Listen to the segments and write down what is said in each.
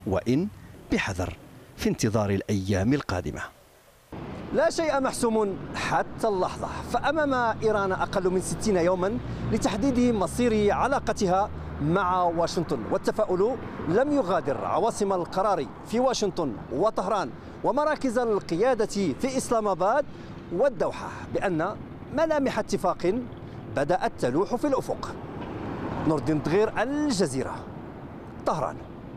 وإن بحذر في انتظار الأيام القادمة. لا شيء محسوم حتى اللحظة، فأمام إيران أقل من 60 يوما لتحديد مصير علاقتها مع واشنطن، والتفاؤل لم يغادر عواصم القرار في واشنطن وطهران ومراكز القيادة في إسلام آباد والدوحة بأن ملامح اتفاق بدأت تلوح في الأفق. نور الدين دغير، الجزيرة، طهران.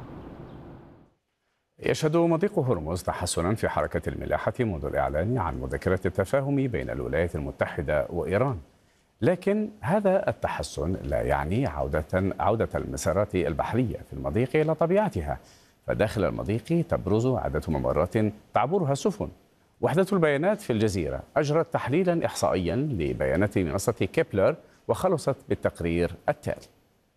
يشهد مضيق هرمز تحسنا في حركة الملاحة منذ الإعلان عن مذكرة التفاهم بين الولايات المتحدة وإيران، لكن هذا التحسن لا يعني عودة المسارات البحرية في المضيق إلى طبيعتها، فداخل المضيق تبرز عدة ممرات تعبرها السفن. وحدة البيانات في الجزيرة أجرت تحليلا إحصائيا لبيانات منصة كيبلر وخلصت بالتقرير التالي.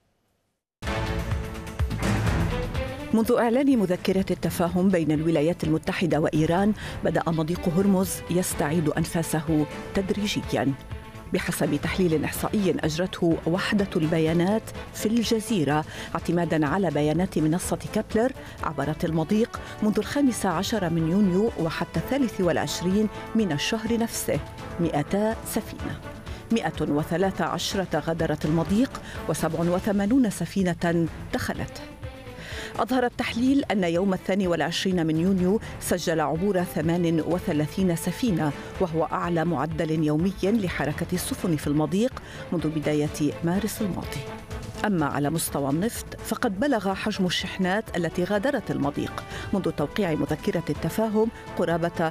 منذ إعلان مذكرة التفاهم بين الولايات المتحدة وإيران، بدأ مضيق هرمز يستعيد أنفاسه تدريجياً. بحسب تحليل إحصائي أجرته وحدة البيانات في الجزيرة اعتماداً على بيانات منصة كابلر، عبرت المضيق منذ 15 من يونيو وحتى 23 من الشهر نفسه 200 سفينة. 113 غادرت المضيق و87 سفينة دخلته. أظهر التحليل أن يوم 22 من يونيو سجل عبور 38 سفينة، وهو أعلى معدل يومي لحركة السفن في المضيق منذ بداية مارس الماضي. أما على مستوى النفط فقد بلغ حجم الشحنات التي غادرت المضيق منذ توقيع مذكرة التفاهم قرابة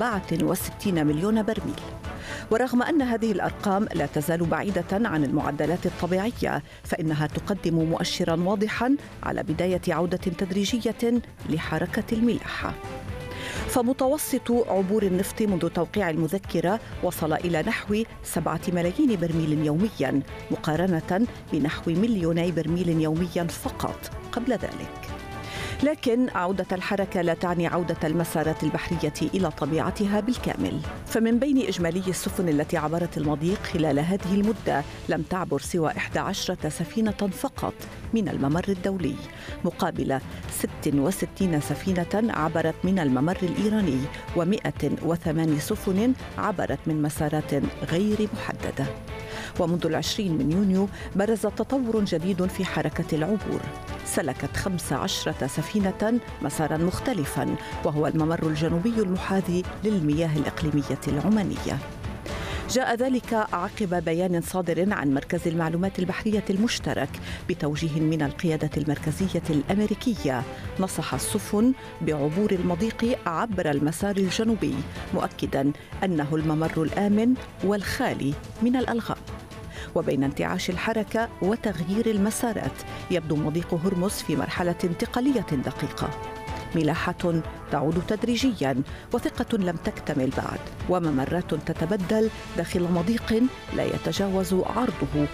64 مليون برميل. ورغم أن هذه الأرقام لا تزال بعيدة عن المعدلات الطبيعية، فإنها تقدم مؤشراً واضحاً على بداية عودة تدريجية لحركة الملاحة. فمتوسط عبور النفط منذ توقيع المذكرة وصل إلى نحو 7 ملايين برميل يومياً، مقارنة بنحو 2 مليون برميل يومياً فقط قبل ذلك. لكن عودة الحركة لا تعني عودة المسارات البحرية إلى طبيعتها بالكامل، فمن بين إجمالي السفن التي عبرت المضيق خلال هذه المدة لم تعبر سوى 11 سفينة فقط من الممر الدولي، مقابل 66 سفينة عبرت من الممر الإيراني و108 سفن عبرت من مسارات غير محددة. ومنذ 20 من يونيو برز تطور جديد في حركة العبور، سلكت 15 سفينة مسارا مختلفا، وهو الممر الجنوبي المحاذي للمياه الإقليمية العمانية. جاء ذلك عقب بيان صادر عن مركز المعلومات البحرية المشترك بتوجيه من القيادة المركزية الأمريكية نصح السفن بعبور المضيق عبر المسار الجنوبي، مؤكدا أنه الممر الآمن والخالي من الألغام. وبين انتعاش الحركة وتغيير المسارات يبدو مضيق هرمز في مرحلة انتقالية دقيقة، ملاحة تعود تدريجيا وثقة لم تكتمل بعد، وممرات تتبدل داخل مضيق لا يتجاوز عرضه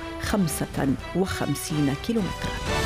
55 كيلومترا.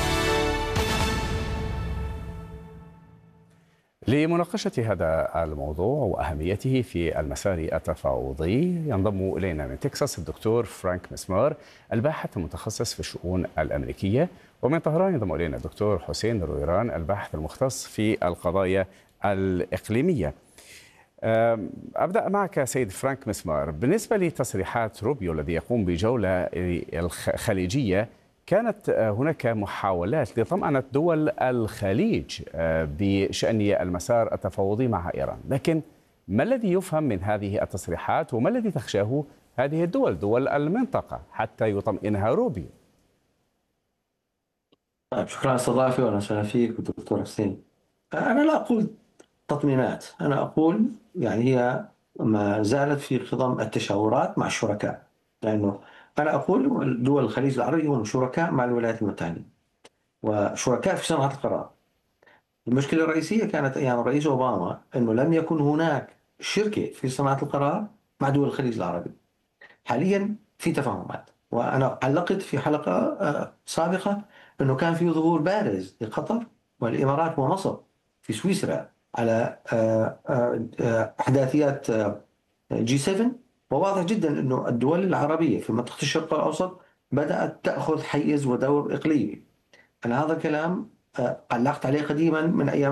لمناقشة هذا الموضوع وأهميته في المسار التفاوضي ينضم إلينا من تكساس الدكتور فرانك مسمار، الباحث المتخصص في الشؤون الأمريكية، ومن طهران ينضم إلينا الدكتور حسين رويران، الباحث المختص في القضايا الإقليمية. أبدأ معك سيد فرانك مسمار. بالنسبة لتصريحات روبيو الذي يقوم بجولة خليجية، كانت هناك محاولات لطمأنة دول الخليج بشأن المسار التفاوضي مع إيران، لكن ما الذي يفهم من هذه التصريحات وما الذي تخشاه هذه الدول، دول المنطقة، حتى يطمئنها روبيو؟ طيب، شكرا على الاستضافة وأهلا وسهلا فيك دكتور حسين. أنا لا أقول تطمينات، أنا أقول يعني هي ما زالت في خضم التشاورات مع الشركاء، لأنه أنا أقول دول الخليج العربي هم شركاء مع الولايات المتحدة وشركاء في صناعة القرار. المشكلة الرئيسية كانت أيام الرئيس أوباما أنه لم يكن هناك شركة في صناعة القرار مع دول الخليج العربي. حاليا في تفاهمات، وأنا علقت في حلقة سابقة أنه كان في ظهور بارز لقطر والإمارات ومصر في سويسرا على أحداثيات G7، وواضح جدا أنه الدول العربية في منطقة الشرق الأوسط بدأت تأخذ حيز ودور إقليمي. أنا هذا الكلام علقت عليه قديما من أيام